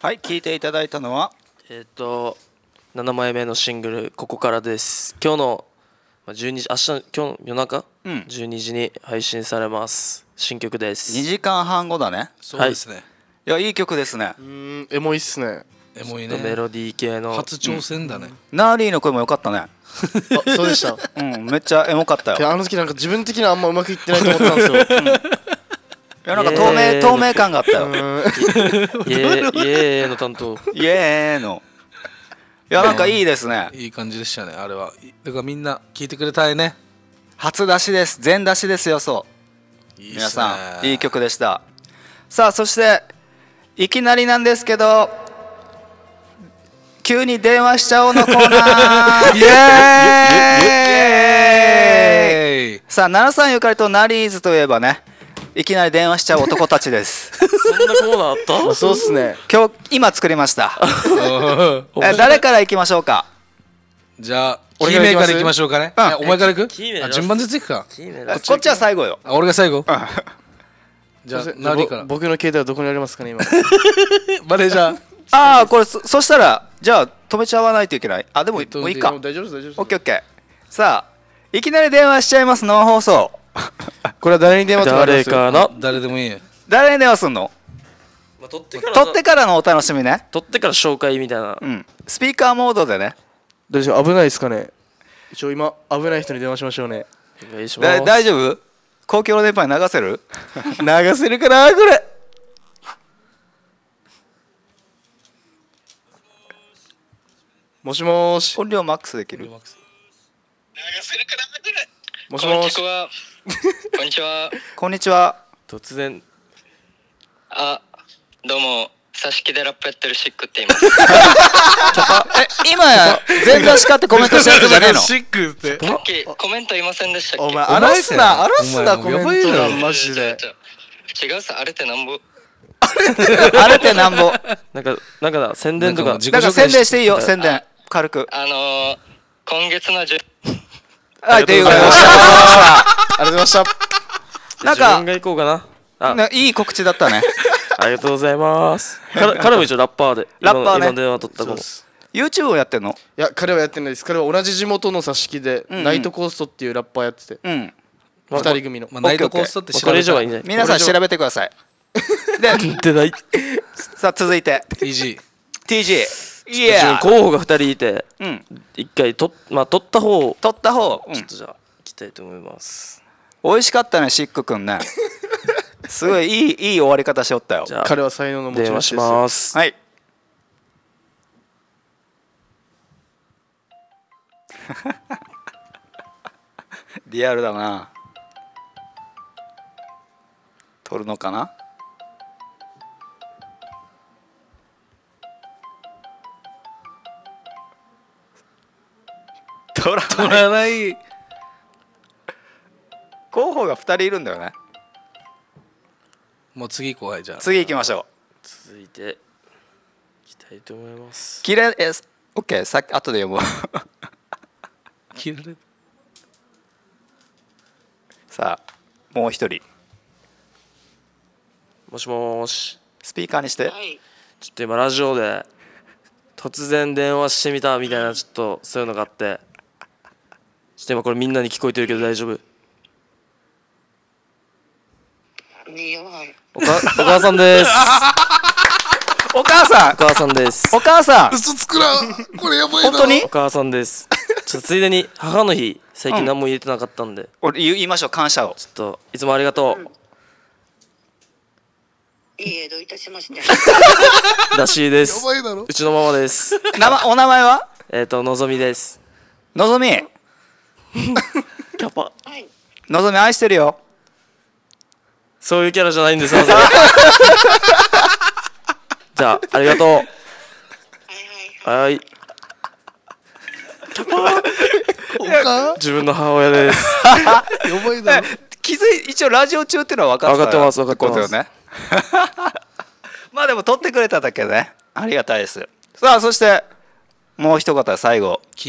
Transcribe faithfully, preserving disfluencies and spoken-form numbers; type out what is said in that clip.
はい、聴いていただいたのはえっとななまいめのシングル「ここから」です。今日のじゅうにじ、明日今日の夜中、うん、じゅうにじに配信されます。新曲です。 にじかんはんごだね。 そうですね、はい、 いやいい曲ですね。 うーんエモいっすね。 エモいね。 メロディー系の初挑戦だね、うん、 ナーリーの声も良かったね。あ、 そうでしたうんめっちゃエモかったよ。 あの時なんか自分的にはあんまうまくいってないと思ってたんですよ、うん、いやなんか透明透明感があったよ。イエーイの担当イエーのいやなんかいいですね。 いい感じでしたねあれは。だからみんな聞いてくれたいね。 初出しです。全出しですよ。そういい皆さんいい曲でした。さあそしていきなりなんですけど急に電話しちゃおうのコーナーイエーイ。さあ奈良さんゆかりとナリーズといえばねいきなり電話しちゃう男たちです。 そんなコーナーあった？ そうっすね。 今日今作りました。え誰から行きましょうか。 じゃあキーメイから行きましょうかね、うん、お前から行く？あ順番でついくか。 こっちは最後よ。 あ俺が最後。じゃあナリーから。 僕の携帯はどこにありますかね今。 マネージャー。 ああこれ そ, そしたらじゃあ止めちゃわないといけない。あでももういいか。 大丈夫です大丈夫です。 オッケーオッケー。さあいきなり電話しちゃいます。生放送。 これは誰に電話とかあります？ 誰かな。 誰でもいいよ。 誰に電話すんの？ まあ、撮ってから撮ってからのお楽しみね。 撮ってから紹介みたいな、 うん、スピーカーモードでね。 大丈夫？危ないですかね。一応今危ない人に電話しましょうね。 お願いします。 大丈夫？公共の電波に流せる？ 流せるかなこれ。もしもーし。 音量マックスできる？ 流せるかなこれ。 もしもーし。 こんにちは。 こんにちは。 突然。 あ、どうも。挿し木でラップやってるシックって言います。 え、今全出しかってコメントしたやつじゃねえの？ シックって。 さっきコメント言いませんでしたっけ？ お前荒らすな荒らすなコメントがマジで。 違うさあれってなんぼ。 あれってなんぼ。 なんかなんか宣伝とか。 なんか宣伝していいよ宣伝軽く。 あのー、今月のじゅはいということで。 ありがとうございました。 なんか自分が行こうかな。 あいい告知だったね。 ありがとうございます。彼も一応ラッパーで。 ラッパーね。 今電話取った子も。 YouTube をやってんの？ いや彼はやってないです。彼は同じ地元の挿し木でナイトコーストっていうラッパーやってて。うん。二人組の。 ナイトコーストって調べて皆さん調べてください。 で、出ない。 さあ続いてティージー。 ティージー。いや。 候補が二人いて、一回とまあ取った方取った方ちょっとじゃあ行きたいと思います。 美味しかったねシックくんね。すごいいいいい終わり方しよったよ。 じゃあ彼は才能の持ち主です。 電話します。 はい。リアルだな。取るのかな。取らない。 取らない。 候補がふたりいるんだよね。 もう次行こう。じゃあ次行きましょう。 続いていきたいと思います。 きれいえオッケーさっき後で読む。 切られる。 さあもう一人。 もしもし。 スピーカーにして。 はい。 ちょっと今ラジオで突然電話してみたみたいなちょっとそういうのがあって、ちょっと今これみんなに聞こえてるけど大丈夫？おかお母さんです。 お母さん。 お母さんです。 お母さん。 嘘つくな。これやばいな。 本当に？ お母さんです。ちょっとついでに母の日最近何も言えてなかったんで、 俺言いましょう感謝を。 ちょっといつもありがとう。 いいえどういたしまして。 らしいです。 やばいだろ。 うちのママです。 名前お名前は？ えっとのぞみです。 のぞみ。 キャパ。 のぞみ愛してるよ。 そういうキャラじゃないんですよ。じゃあありがとう。 はいはい。 はい。キャパ。 おか？ 自分の母親です。 やばいだろ。 気づい一応ラジオ中っていうのは分かってた。 分かってます分かってます。 よね。まあでも撮ってくれただけねありがたいです。さあそしてもう一方最後。